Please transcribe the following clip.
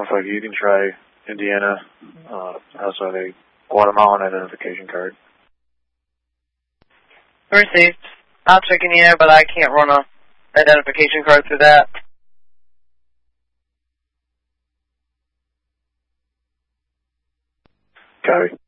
Norfolk, you can try Indiana. Also a Guatemalan identification card. Received. I'll check Indiana, but I can't run a identification card through that. Copy.